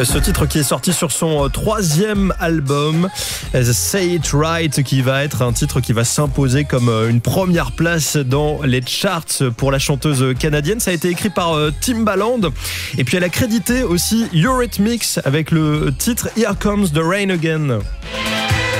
Ce titre qui est sorti sur son troisième album, Say It Right, qui va être un titre qui va s'imposer comme une première place dans les charts pour la chanteuse canadienne. Ça a été écrit par Timbaland et puis elle a crédité aussi Eurythmics avec le titre Here Comes the Rain Again.